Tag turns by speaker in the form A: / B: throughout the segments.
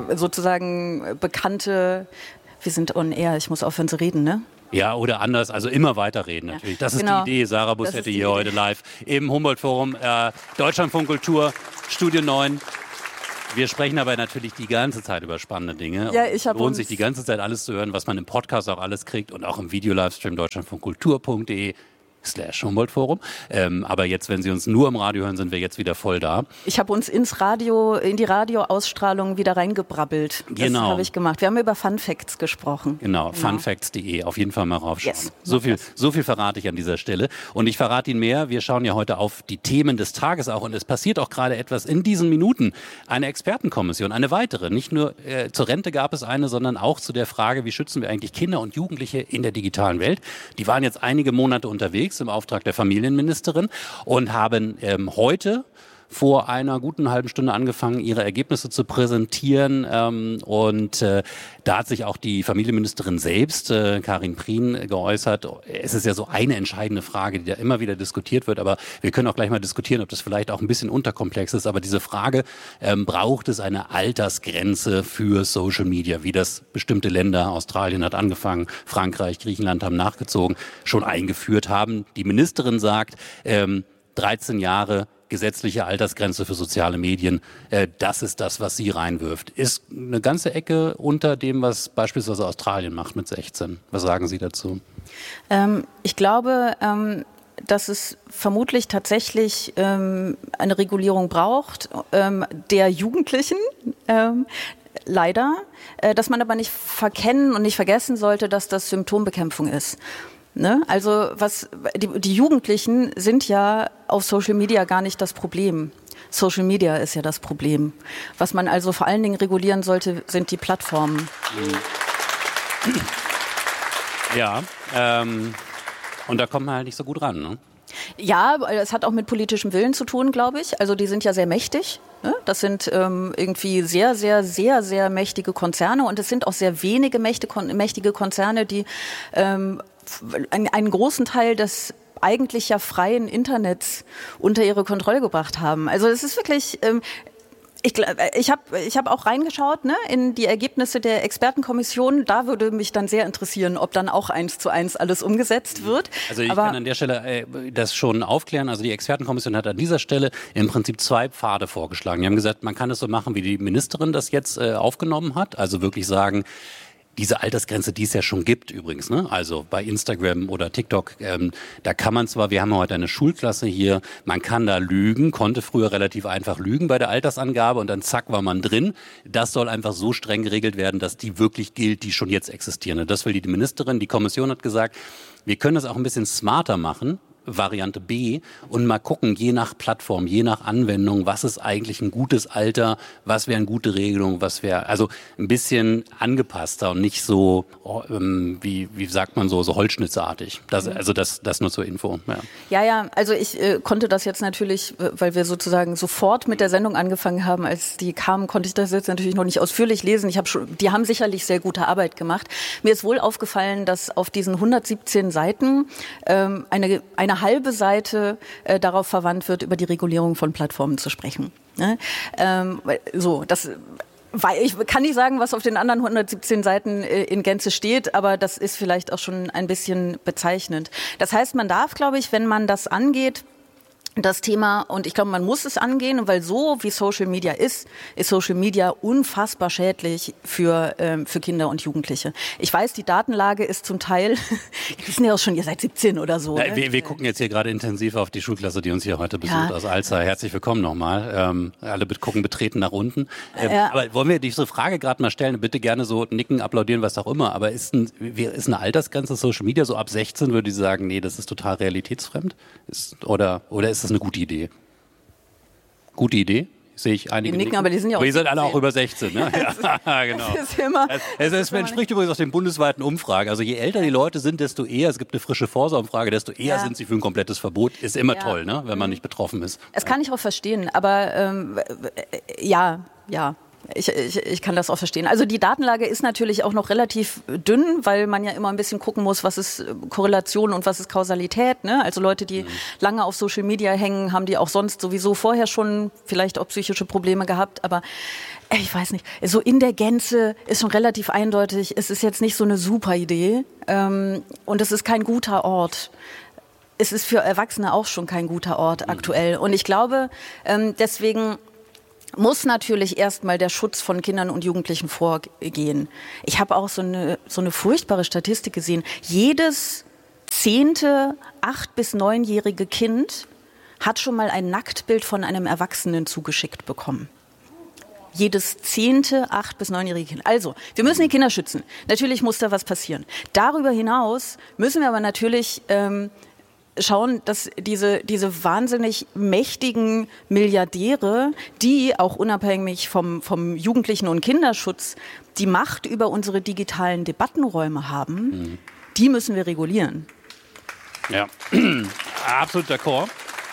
A: sozusagen bekannte, wir sind on air, ich muss aufhören zu reden, ne?
B: Ja, oder anders, also immer weiterreden natürlich. Das ist die Idee. Sarah Bussetti hier heute live im Humboldt-Forum, Deutschlandfunk Kultur, Studio 9. Wir sprechen aber natürlich die ganze Zeit über spannende Dinge.
A: Ja,
B: lohnt sich die ganze Zeit alles zu hören, was man im Podcast auch alles kriegt und auch im Video-Livestream deutschlandfunkkultur.de/Humboldt-Forum. Aber jetzt, wenn Sie uns nur im Radio hören, sind wir jetzt wieder voll da.
A: Ich habe uns in die Radioausstrahlung wieder reingebrabbelt. Das habe ich gemacht. Wir haben über Fun Facts gesprochen.
B: Genau, funfacts.de. Auf jeden Fall mal raufschauen. Yes, so viel verrate ich an dieser Stelle. Und ich verrate Ihnen mehr. Wir schauen ja heute auf die Themen des Tages auch. Und es passiert auch gerade etwas in diesen Minuten. Eine Expertenkommission, eine weitere. Nicht nur zur Rente gab es eine, sondern auch zu der Frage, wie schützen wir eigentlich Kinder und Jugendliche in der digitalen Welt. Die waren jetzt einige Monate unterwegs im Auftrag der Familienministerin und haben heute vor einer guten halben Stunde angefangen, ihre Ergebnisse zu präsentieren. Da hat sich auch die Familienministerin selbst, Karin Prien, geäußert. Es ist ja so eine entscheidende Frage, die da immer wieder diskutiert wird. Aber wir können auch gleich mal diskutieren, ob das vielleicht auch ein bisschen unterkomplex ist. Aber diese Frage, braucht es eine Altersgrenze für Social Media, wie das bestimmte Länder, Australien hat angefangen, Frankreich, Griechenland haben nachgezogen, schon eingeführt haben. Die Ministerin sagt, 13 Jahre gesetzliche Altersgrenze für soziale Medien, das ist das, was sie reinwirft. Ist eine ganze Ecke unter dem, was beispielsweise Australien macht mit 16. Was sagen Sie dazu?
A: Ich glaube, dass es vermutlich tatsächlich eine Regulierung braucht der Jugendlichen, leider, dass man aber nicht verkennen und nicht vergessen sollte, dass das Symptombekämpfung ist. Ne? Also die Jugendlichen sind ja auf Social Media gar nicht das Problem. Social Media ist ja das Problem. Was man also vor allen Dingen regulieren sollte, sind die Plattformen.
B: Ja, und da kommt man halt nicht so gut ran, ne?
A: Ja, es hat auch mit politischem Willen zu tun, glaube ich. Also die sind ja sehr mächtig. Ne? Das sind irgendwie sehr, sehr, sehr, sehr mächtige Konzerne. Und es sind auch sehr wenige mächtige Konzerne, die einen großen Teil des eigentlich ja freien Internets unter ihre Kontrolle gebracht haben. Also es ist wirklich... Ich hab auch reingeschaut, ne, in die Ergebnisse der Expertenkommission. Da würde mich dann sehr interessieren, ob dann auch 1:1 alles umgesetzt wird.
B: Also ich kann an der Stelle das schon aufklären. Also die Expertenkommission hat an dieser Stelle im Prinzip 2 Pfade vorgeschlagen. Die haben gesagt, man kann es so machen, wie die Ministerin das jetzt aufgenommen hat. Also wirklich sagen, diese Altersgrenze, die es ja schon gibt übrigens, ne? Also bei Instagram oder TikTok, da kann man zwar, wir haben heute eine Schulklasse hier, man kann da lügen, konnte früher relativ einfach lügen bei der Altersangabe und dann zack war man drin. Das soll einfach so streng geregelt werden, dass die wirklich gilt, die schon jetzt existieren. Und das will die Ministerin, die Kommission hat gesagt, wir können das auch ein bisschen smarter machen. Variante B und mal gucken, je nach Plattform, je nach Anwendung, was ist eigentlich ein gutes Alter, was wäre eine gute Regelung, was wäre, also ein bisschen angepasster und nicht so, wie sagt man so holzschnitzeartig. Das nur zur Info.
A: Ja, also ich konnte das jetzt natürlich, weil wir sozusagen sofort mit der Sendung angefangen haben, als die kamen, konnte ich das jetzt natürlich noch nicht ausführlich lesen. Die haben sicherlich sehr gute Arbeit gemacht. Mir ist wohl aufgefallen, dass auf diesen 117 Seiten eine halbe Seite darauf verwandt wird, über die Regulierung von Plattformen zu sprechen. Ne? Ich kann nicht sagen, was auf den anderen 117 Seiten in Gänze steht, aber das ist vielleicht auch schon ein bisschen bezeichnend. Das heißt, man darf, glaube ich, wenn man das angeht, das Thema, und ich glaube, man muss es angehen, weil so wie Social Media ist Social Media unfassbar schädlich für Kinder und Jugendliche. Ich weiß, die Datenlage ist zum Teil, wir sind ja auch schon, ihr seid 17 oder so.
B: Ne? Wir gucken jetzt hier gerade intensiv auf die Schulklasse, die uns hier heute besucht aus Alzey. Herzlich willkommen nochmal. Alle gucken betreten nach unten. Aber wollen wir diese Frage gerade mal stellen? Bitte gerne so nicken, applaudieren, was auch immer. Aber ist eine Altersgrenze Social Media so ab 16, würde ich sagen, nee, das ist total realitätsfremd? Oder ist das eine gute Idee? Gute Idee? Sehe ich einige.
A: Die nicken, aber die sind ja auch.
B: Wir sind alle auch über 16, ne? Ja, genau. Es entspricht übrigens auch den bundesweiten Umfragen. Also je älter die Leute sind, desto eher, es gibt eine frische Forsa-Umfrage, desto eher sind sie für ein komplettes Verbot. Ist immer toll, ne? Wenn man nicht betroffen ist.
A: Das kann ich auch verstehen, aber ja. ich kann das auch verstehen. Also die Datenlage ist natürlich auch noch relativ dünn, weil man ja immer ein bisschen gucken muss, was ist Korrelation und was ist Kausalität. Ne? Also Leute, die lange auf Social Media hängen, haben die auch sonst sowieso vorher schon vielleicht auch psychische Probleme gehabt. Aber ich weiß nicht, so in der Gänze ist schon relativ eindeutig, es ist jetzt nicht so eine super Idee und es ist kein guter Ort. Es ist für Erwachsene auch schon kein guter Ort aktuell. Und ich glaube, deswegen muss natürlich erstmal der Schutz von Kindern und Jugendlichen vorgehen. Ich habe auch so eine furchtbare Statistik gesehen. Jedes 10. 8- bis 9-jährige Kind hat schon mal ein Nacktbild von einem Erwachsenen zugeschickt bekommen. Jedes 10., 8- bis 9-jährige Kind. Also, wir müssen die Kinder schützen. Natürlich muss da was passieren. Darüber hinaus müssen wir aber natürlich schauen, dass diese wahnsinnig mächtigen Milliardäre, die auch unabhängig vom Jugendlichen- und Kinderschutz die Macht über unsere digitalen Debattenräume haben, die müssen wir regulieren.
B: Ja, absolut d'accord.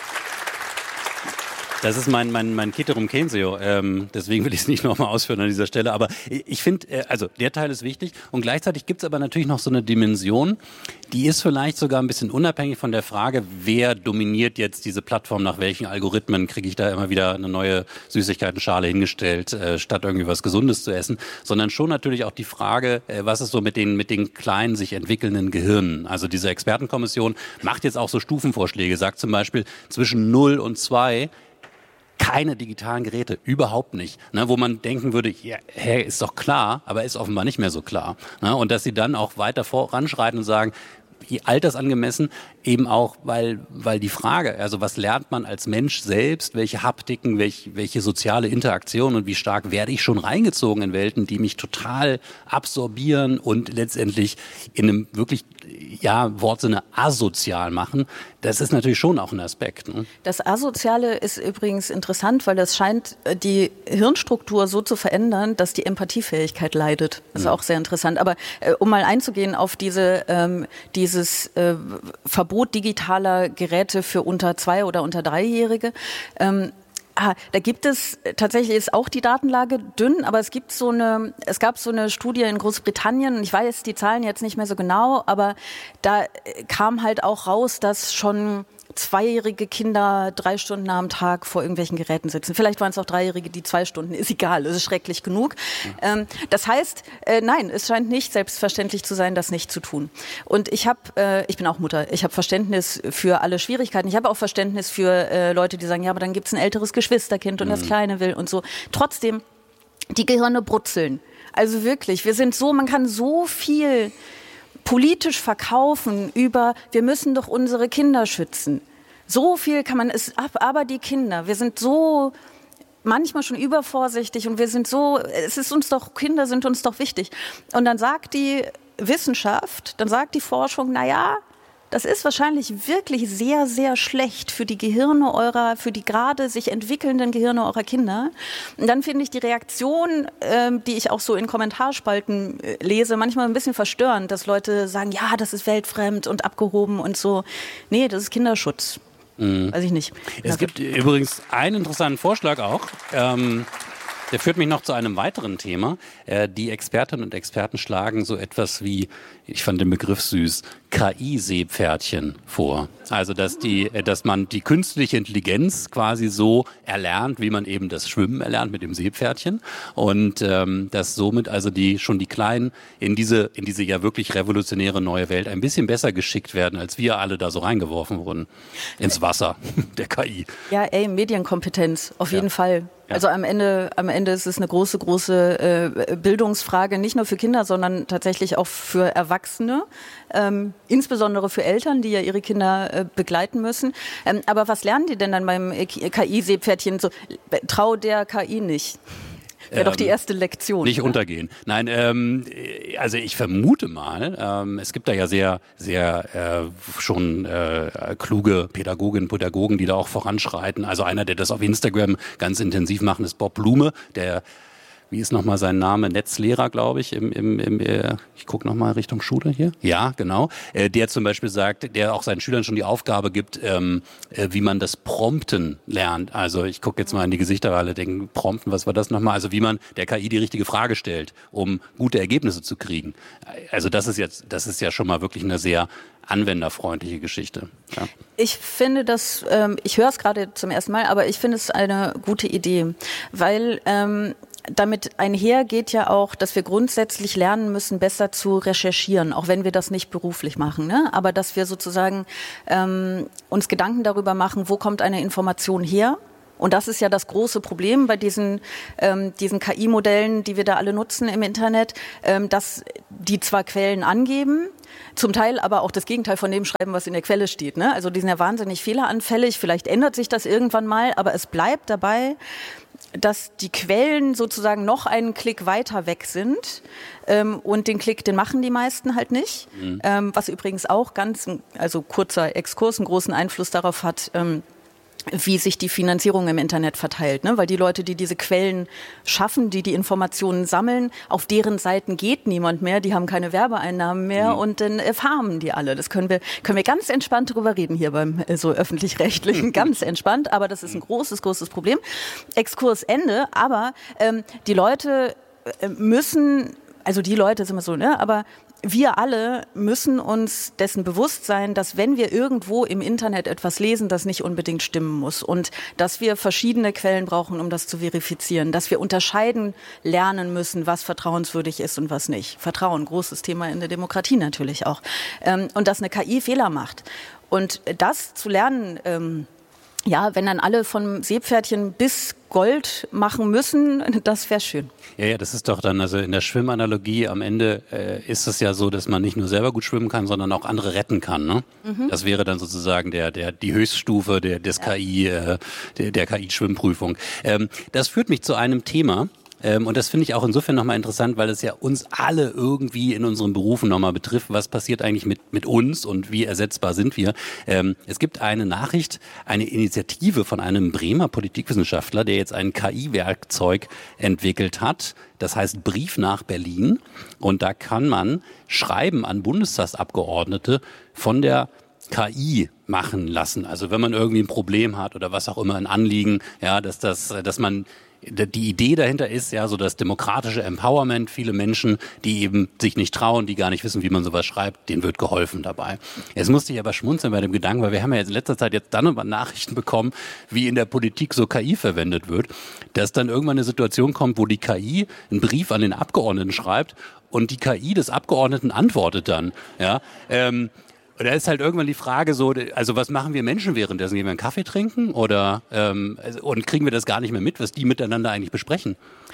B: Das ist mein Ceterum censeo, deswegen will ich es nicht nochmal ausführen an dieser Stelle, aber ich finde, also der Teil ist wichtig und gleichzeitig gibt es aber natürlich noch so eine Dimension, die ist vielleicht sogar ein bisschen unabhängig von der Frage, wer dominiert jetzt diese Plattform, nach welchen Algorithmen kriege ich da immer wieder eine neue Süßigkeitenschale hingestellt, statt irgendwie was Gesundes zu essen, sondern schon natürlich auch die Frage, was ist so mit den kleinen, sich entwickelnden Gehirnen. Also diese Expertenkommission macht jetzt auch so Stufenvorschläge, sagt zum Beispiel zwischen 0 und 2 keine digitalen Geräte, überhaupt nicht. Ne, wo man denken würde, ja, hey, ist doch klar, aber ist offenbar nicht mehr so klar. Ne, und dass sie dann auch weiter voranschreiten und sagen, altersangemessen, eben auch, weil die Frage, also was lernt man als Mensch selbst, welche Haptiken, welche soziale Interaktion und wie stark werde ich schon reingezogen in Welten, die mich total absorbieren und letztendlich in einem wirklich, Wortsinne asozial machen, das ist natürlich schon auch ein Aspekt. Ne?
A: Das Asoziale ist übrigens interessant, weil das scheint die Hirnstruktur so zu verändern, dass die Empathiefähigkeit leidet. Das ist auch sehr interessant. Aber um mal einzugehen auf dieses Verbot digitaler Geräte für unter 2- oder unter 3-Jährige, da gibt es, tatsächlich ist auch die Datenlage dünn, aber es gab so eine Studie in Großbritannien, und ich weiß die Zahlen jetzt nicht mehr so genau, aber da kam halt auch raus, dass schon 2-jährige Kinder 3 Stunden am Tag vor irgendwelchen Geräten sitzen. Vielleicht waren es auch 3-jährige, die 2 Stunden, ist egal, es ist schrecklich genug. Das heißt, nein, es scheint nicht selbstverständlich zu sein, das nicht zu tun. Und ich bin auch Mutter, ich habe Verständnis für alle Schwierigkeiten. Ich habe auch Verständnis für Leute, die sagen, ja, aber dann gibt es ein älteres Geschwisterkind und das Kleine will und so. Trotzdem, die Gehirne brutzeln. Also wirklich, man kann so viel politisch verkaufen über, wir müssen doch unsere Kinder schützen. So viel kann man aber die Kinder, wir sind so manchmal schon übervorsichtig und Kinder sind uns doch wichtig. Und dann sagt die Wissenschaft, dann sagt die Forschung, das ist wahrscheinlich wirklich sehr, sehr schlecht für die Gehirne für die gerade sich entwickelnden Gehirne eurer Kinder. Und dann finde ich die Reaktion, die ich auch so in Kommentarspalten lese, manchmal ein bisschen verstörend, dass Leute sagen, ja, das ist weltfremd und abgehoben und so. Nee, das ist Kinderschutz. Weiß ich nicht.
B: Es gibt übrigens einen interessanten Vorschlag auch. Der führt mich noch zu einem weiteren Thema. Die Expertinnen und Experten schlagen so etwas wie, ich fand den Begriff süß, KI-Seepferdchen vor. Also dass man die künstliche Intelligenz quasi so erlernt, wie man eben das Schwimmen erlernt mit dem Seepferdchen. Und dass somit also die Kleinen in diese ja wirklich revolutionäre neue Welt ein bisschen besser geschickt werden, als wir alle da so reingeworfen wurden. Ins Wasser der KI.
A: Ja, Medienkompetenz, auf jeden Fall. Ja. Also am Ende ist es eine große Bildungsfrage, nicht nur für Kinder, sondern tatsächlich auch für Erwachsene, insbesondere für Eltern, die ja ihre Kinder begleiten müssen. Aber was lernen die denn dann beim KI-Seepferdchen? So, trau der KI nicht. Wäre doch die erste Lektion.
B: Nicht untergehen. Nein, also ich vermute mal, es gibt da ja sehr, sehr schon kluge Pädagogen, die da auch voranschreiten. Also einer, der das auf Instagram ganz intensiv macht, ist Bob Blume, der wie ist nochmal sein Name, Netzlehrer, glaube ich, ich gucke nochmal Richtung Schule hier. Ja, genau. Der zum Beispiel sagt, der auch seinen Schülern schon die Aufgabe gibt, wie man das Prompten lernt. Also ich gucke jetzt mal in die Gesichter, weil alle denken, Prompten, was war das nochmal? Also wie man der KI die richtige Frage stellt, um gute Ergebnisse zu kriegen. Also das ist ja schon mal wirklich eine sehr anwenderfreundliche Geschichte. Ja.
A: Ich finde das, ich höre es gerade zum ersten Mal, aber ich finde es eine gute Idee, weil damit einhergeht ja auch, dass wir grundsätzlich lernen müssen, besser zu recherchieren, auch wenn wir das nicht beruflich machen, ne? Aber dass wir sozusagen uns Gedanken darüber machen, wo kommt eine Information her? Und das ist ja das große Problem bei diesen KI-Modellen, die wir da alle nutzen im Internet, dass die zwar Quellen angeben, zum Teil aber auch das Gegenteil von dem schreiben, was in der Quelle steht, ne? Also die sind ja wahnsinnig fehleranfällig, vielleicht ändert sich das irgendwann mal, aber es bleibt dabei, dass die Quellen sozusagen noch einen Klick weiter weg sind und den Klick, den machen die meisten halt nicht, was übrigens auch also kurzer Exkurs, einen großen Einfluss darauf hat, wie sich die Finanzierung im Internet verteilt, ne? Weil die Leute, die diese Quellen schaffen, die Informationen sammeln, auf deren Seiten geht niemand mehr, die haben keine Werbeeinnahmen mehr und dann farmen die alle. Das können wir ganz entspannt drüber reden hier beim so öffentlich-rechtlichen, ganz entspannt, aber das ist ein großes Problem. Exkurs Ende, aber die Leute müssen, also die Leute sind immer so, ne? Aber wir alle müssen uns dessen bewusst sein, dass wenn wir irgendwo im Internet etwas lesen, das nicht unbedingt stimmen muss und dass wir verschiedene Quellen brauchen, um das zu verifizieren, dass wir unterscheiden lernen müssen, was vertrauenswürdig ist und was nicht. Vertrauen, großes Thema in der Demokratie natürlich auch. Und dass eine KI Fehler macht. Und das zu lernen, ja, wenn dann alle von Seepferdchen bis Gold machen müssen, das wäre schön.
B: Ja, das ist doch dann, also in der Schwimmanalogie am Ende ist es ja so, dass man nicht nur selber gut schwimmen kann, sondern auch andere retten kann, ne? Das wäre dann sozusagen die Höchststufe der KI-Schwimmprüfung. Das führt mich zu einem Thema, und das finde ich auch insofern nochmal interessant, weil es ja uns alle irgendwie in unseren Berufen nochmal betrifft. Was passiert eigentlich mit uns und wie ersetzbar sind wir? Es gibt eine Nachricht, eine Initiative von einem Bremer Politikwissenschaftler, der jetzt ein KI-Werkzeug entwickelt hat. Das heißt Brief nach Berlin. Und da kann man Schreiben an Bundestagsabgeordnete von der KI machen lassen. Also wenn man irgendwie ein Problem hat oder was auch immer, ein Anliegen, ja, dass man die Idee dahinter ist ja so das demokratische Empowerment. Viele Menschen, die eben sich nicht trauen, die gar nicht wissen, wie man sowas schreibt, denen wird geholfen dabei. Jetzt musste ich aber schmunzeln bei dem Gedanken, weil wir haben ja jetzt in letzter Zeit jetzt dann über Nachrichten bekommen, wie in der Politik so KI verwendet wird, dass dann irgendwann eine Situation kommt, wo die KI einen Brief an den Abgeordneten schreibt und die KI des Abgeordneten antwortet dann. Ja, und da ist halt irgendwann die Frage so, also was machen wir Menschen währenddessen? Gehen wir einen Kaffee trinken oder und kriegen wir das gar nicht mehr mit, was die miteinander eigentlich besprechen?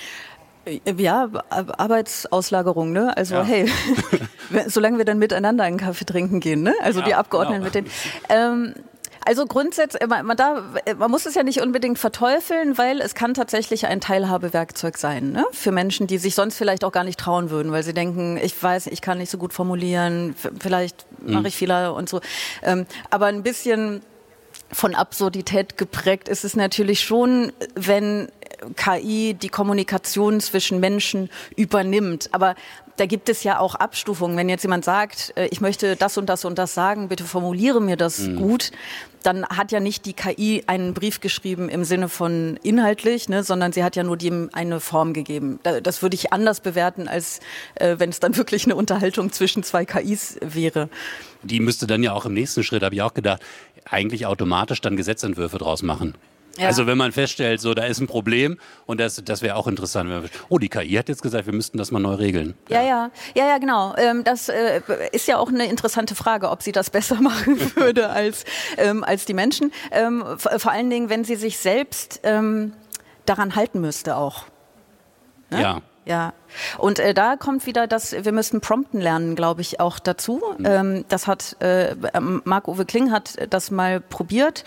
A: Ja, Arbeitsauslagerung, ne? Also ja. Hey, solange wir dann miteinander einen Kaffee trinken gehen, ne? Also ja, die Abgeordneten genau. Mit den also grundsätzlich, man muss es ja nicht unbedingt verteufeln, weil es kann tatsächlich ein Teilhabewerkzeug sein, ne? Für Menschen, die sich sonst vielleicht auch gar nicht trauen würden, weil sie denken, ich weiß, ich kann nicht so gut formulieren, vielleicht mache ich Fehler und so. Aber ein bisschen von Absurdität geprägt ist es natürlich schon, wenn KI die Kommunikation zwischen Menschen übernimmt. Aber da gibt es ja auch Abstufungen. Wenn jetzt jemand sagt, ich möchte das und das und das sagen, bitte formuliere mir das gut, dann hat ja nicht die KI einen Brief geschrieben im Sinne von inhaltlich, ne, sondern sie hat ja nur dem eine Form gegeben. Das würde ich anders bewerten, als wenn es dann wirklich eine Unterhaltung zwischen zwei KIs wäre.
B: Die müsste dann ja auch im nächsten Schritt, habe ich auch gedacht, eigentlich automatisch dann Gesetzentwürfe draus machen. Ja. Also wenn man feststellt, so da ist ein Problem und das wäre auch interessant. Die KI hat jetzt gesagt, wir müssten das mal neu regeln.
A: Ja, genau. Das ist ja auch eine interessante Frage, ob sie das besser machen würde als die Menschen. Vor allen Dingen, wenn sie sich selbst daran halten müsste auch. Ne? Ja. Ja, und da kommt wieder wir müssen Prompten lernen, glaube ich, auch dazu. Das hat Marc-Uwe Kling hat das mal probiert.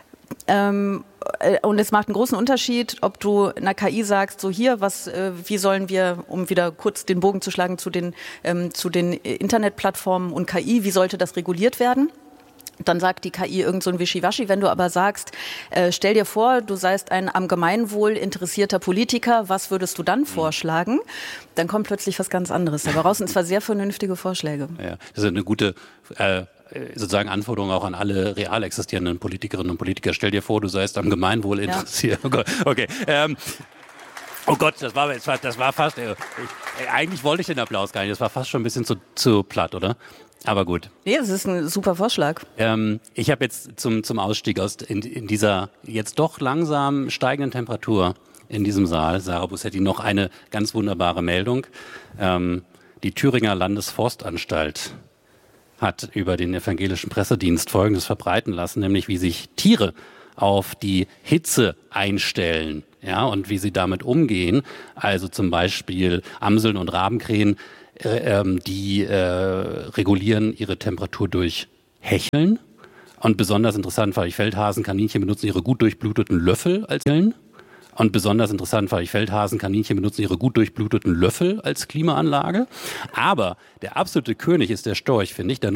A: Und es macht einen großen Unterschied, ob du einer KI sagst, so hier, wie sollen wir, um wieder kurz den Bogen zu schlagen zu den Internetplattformen und KI, wie sollte das reguliert werden? Dann sagt die KI irgend so ein Wischiwaschi. Wenn du aber sagst, stell dir vor, du seist ein am Gemeinwohl interessierter Politiker, was würdest du dann vorschlagen? Dann kommt plötzlich was ganz anderes dabei raus. Und zwar sehr vernünftige Vorschläge.
B: Ja, das ist eine gute sozusagen Anforderung auch an alle real existierenden Politikerinnen und Politiker. Stell dir vor, du seist am Gemeinwohl interessiert. Ja. Okay. Oh Gott, das war fast. Eigentlich wollte ich den Applaus gar nicht. Das war fast schon ein bisschen zu platt, oder? Aber gut.
A: Nee, das ist ein super Vorschlag.
B: Ich habe jetzt zum Ausstieg in dieser jetzt doch langsam steigenden Temperatur in diesem Saal, Sarah Bussetti, noch eine ganz wunderbare Meldung. Die Thüringer Landesforstanstalt hat über den evangelischen Pressedienst Folgendes verbreiten lassen, nämlich wie sich Tiere auf die Hitze einstellen, ja, und wie sie damit umgehen. Also zum Beispiel Amseln und Rabenkrähen, die regulieren ihre Temperatur durch Hecheln. Und besonders interessant fand ich, Feldhasen, Kaninchen benutzen ihre gut durchbluteten Löffel als Hecheln. Und besonders interessant fand ich, Feldhasen, Kaninchen benutzen ihre gut durchbluteten Löffel als Klimaanlage. Aber der absolute König ist der Storch, finde ich. Der